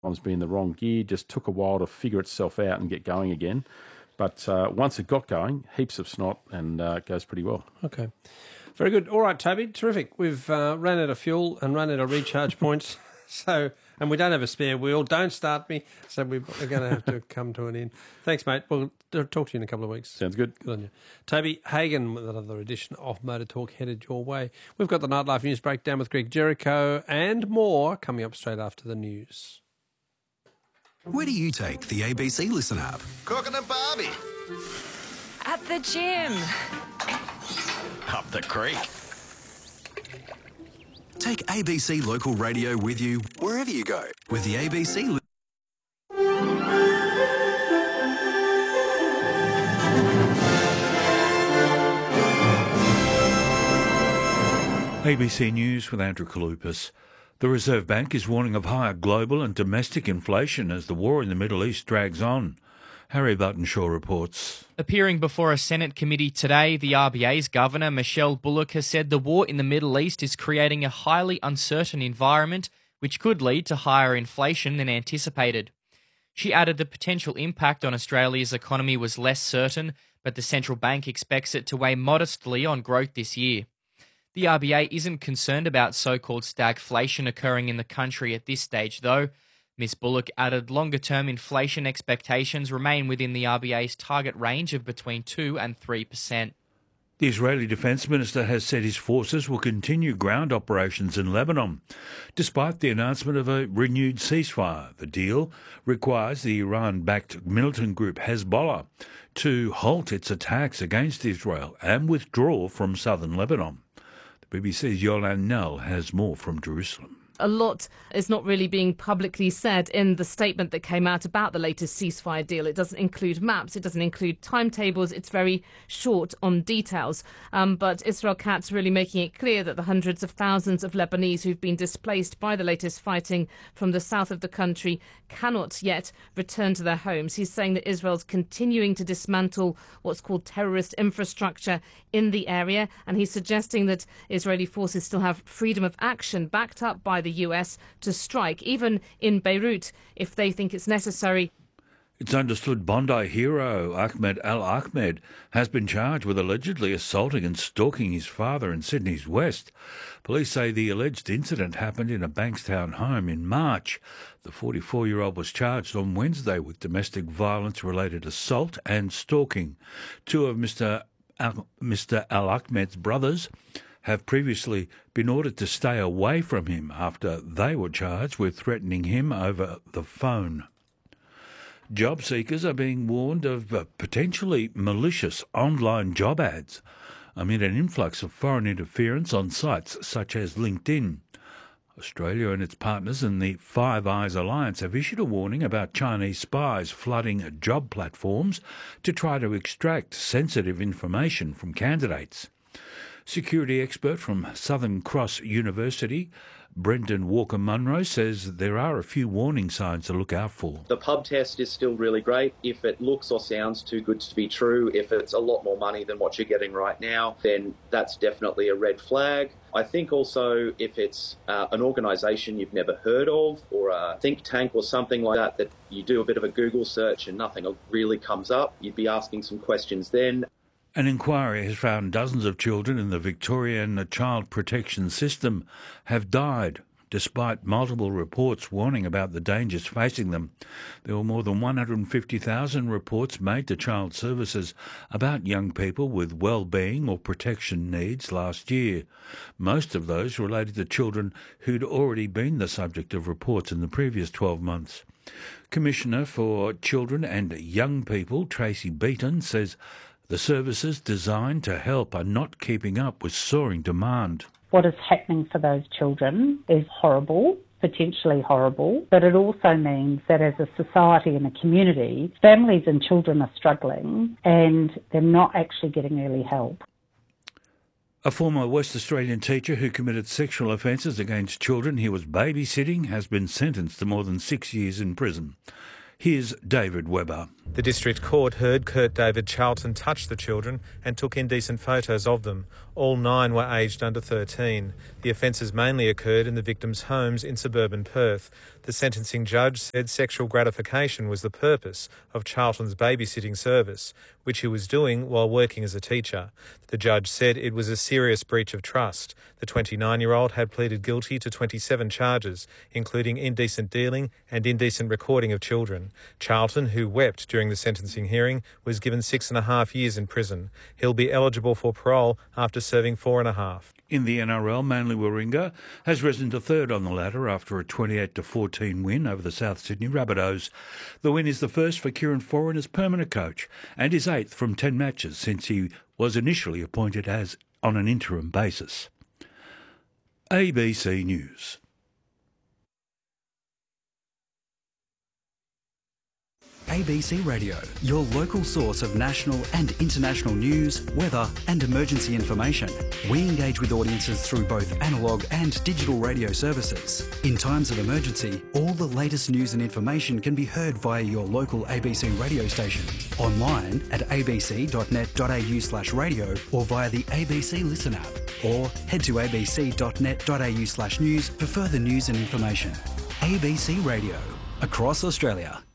been in the wrong gear, just took a while to figure itself out and get going again. But once it got going, heaps of snot and it goes pretty well. Okay. Very good. All right, Toby, terrific. We've ran out of fuel and run out of recharge points. And we don't have a spare wheel. Don't start me. So we're going to have to come to an end. Thanks, mate. We'll talk to you in a couple of weeks. Sounds good. Good on you. Toby Hagan with another edition of Motor Talk headed your way. We've got the Nightlife News Breakdown with Greg Jericho and more coming up straight after the news. Where do you take the ABC Listen app? Cooking a Barbie. At the gym. Up the creek. Take ABC Local Radio with you wherever you go with the ABC. ABC News with Andrew Kalupas. The Reserve Bank is warning of higher global and domestic inflation as the war in the Middle East drags on. Harry Buttonshaw reports. Appearing before a Senate committee today, the RBA's governor, Michelle Bullock, has said the war in the Middle East is creating a highly uncertain environment which could lead to higher inflation than anticipated. She added the potential impact on Australia's economy was less certain, but the central bank expects it to weigh modestly on growth this year. The RBA isn't concerned about so-called stagflation occurring in the country at this stage, though. Ms Bullock added longer-term inflation expectations remain within the RBA's target range of between 2 and 3%. The Israeli Defence Minister has said his forces will continue ground operations in Lebanon, despite the announcement of a renewed ceasefire. The deal requires the Iran-backed militant group Hezbollah to halt its attacks against Israel and withdraw from southern Lebanon. The BBC's Yolande Nell has more from Jerusalem. A lot is not really being publicly said in the statement that came out about the latest ceasefire deal. It doesn't include maps, it doesn't include timetables, it's very short on details. But Israel Katz really making it clear that the hundreds of thousands of Lebanese who've been displaced by the latest fighting from the south of the country cannot yet return to their homes. He's saying that Israel's continuing to dismantle what's called terrorist infrastructure in the area, and he's suggesting that Israeli forces still have freedom of action backed up by the US to strike, even in Beirut, if they think it's necessary. It's understood Bondi hero Ahmed Al-Ahmed has been charged with allegedly assaulting and stalking his father in Sydney's West. Police say the alleged incident happened in a Bankstown home in March. The 44-year-old was charged on Wednesday with domestic violence-related assault and stalking. Two of Mr. Al-Ahmed's brothers have previously been ordered to stay away from him after they were charged with threatening him over the phone. Job seekers are being warned of potentially malicious online job ads amid an influx of foreign interference on sites such as LinkedIn. Australia and its partners in the Five Eyes Alliance have issued a warning about Chinese spies flooding job platforms to try to extract sensitive information from candidates. Security expert from Southern Cross University, Brendan Walker-Munro, says there are a few warning signs to look out for. The pub test is still really great. If it looks or sounds too good to be true, if it's a lot more money than what you're getting right now, then that's definitely a red flag. I think also if it's an organisation you've never heard of or a think tank or something like that, that you do a bit of a Google search and nothing really comes up, you'd be asking some questions then. An inquiry has found dozens of children in the Victorian Child Protection System have died, despite multiple reports warning about the dangers facing them. There were more than 150,000 reports made to child services about young people with well-being or protection needs last year. Most of those related to children who'd already been the subject of reports in the previous 12 months. Commissioner for Children and Young People, Tracy Beaton, says the services designed to help are not keeping up with soaring demand. What is happening for those children is horrible, potentially horrible, but it also means that as a society and a community, families and children are struggling and they're not actually getting early help. A former West Australian teacher who committed sexual offences against children he was babysitting has been sentenced to more than 6 years in prison. Here's David Webber. The District Court heard Kurt David Charlton touch the children and took indecent photos of them. All 9 were aged under 13. The offences mainly occurred in the victims' homes in suburban Perth. The sentencing judge said sexual gratification was the purpose of Charlton's babysitting service, which he was doing while working as a teacher. The judge said it was a serious breach of trust. The 29-year-old had pleaded guilty to 27 charges, including indecent dealing and indecent recording of children. Charlton, who wept during the sentencing hearing, was given 6.5 years in prison. He'll be eligible for parole after serving 4.5. In the NRL, Manly Warringah has risen to third on the ladder after a 28-14 win over the South Sydney Rabbitohs. The win is the first for Kieran Foran as permanent coach and his 8th from 10 matches since he was initially appointed as on an interim basis. ABC News. ABC Radio, your local source of national and international news, weather and emergency information. We engage with audiences through both analogue and digital radio services. In times of emergency, all the latest news and information can be heard via your local ABC radio station, online at abc.net.au/radio or via the ABC Listen app, or head to abc.net.au/news for further news and information. ABC Radio, across Australia.